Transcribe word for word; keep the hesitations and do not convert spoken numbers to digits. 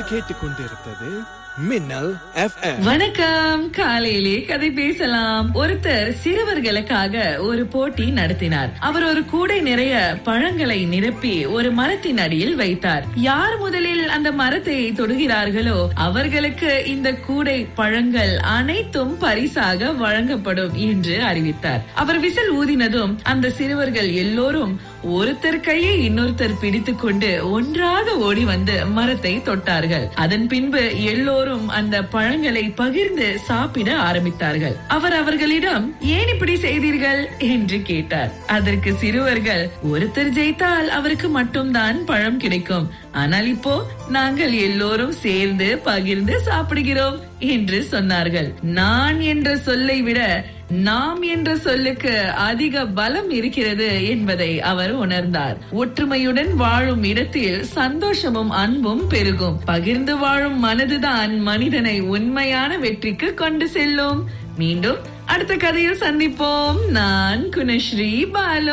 நீங்கள் கேட்டுக்கொண்டிருப்பது மின்னல் எஃப்எம். வணக்கம். காலையிலே கதை பேசலாம். ஒருத்தர் சிறுவர்களுக்காக ஒரு போட்டி நடத்தினார். அவர் ஒரு கூடை நிறைய பழங்களை நிரப்பி ஒரு மரத்தின் அடியில் வைத்தார். யார் முதலில் அந்த மரத்தை தொடுகிறார்களோ அவர்களுக்கு இந்த கூடை பழங்கள் அனைத்தும் பரிசாக வழங்கப்படும் என்று அறிவித்தார். அவர் விசில் ஊதினதும் அந்த சிறுவர்கள் எல்லோரும் ஒருத்தர் கையை இன்னொருத்தர் பிடித்துக் கொண்டு ஒன்றாக ஓடி வந்து மரத்தை தொட்டார்கள். அதன் பின்பு எல்லோரும் அந்த பழங்களை பகிர்ந்து சாப்பிட ஆரம்பித்தார்கள். அவர் அவர்களிடம் ஏன் இப்படி செய்தீர்கள் என்று கேட்டார். அதற்கு சிறுவர்கள், ஒருத்தர் ஜெயித்தால் அவருக்கு மட்டும்தான் பழம் கிடைக்கும், ஆனால் இப்போ நாங்கள் எல்லோரும் சேர்ந்து பகிர்ந்து சாப்பிடுகிறோம் என்று சொன்னார்கள். நான் என்ற சொல்லை விட நாம் என்ற சொல்லுக்கு அதிக பலம் இருக்கிறது என்பதை அவர் உணர்ந்தார். ஒற்றுமையுடன் வாழும் இடத்தில் சந்தோஷமும் அன்பும் பெருகும். பகிர்ந்து வாழும் மனதுதான் மனிதனை உண்மையான வெற்றிக்கு கொண்டு செல்லும். மீண்டும் அடுத்த கதையில் சந்திப்போம். நான் குணஸ்ரீ பாலு.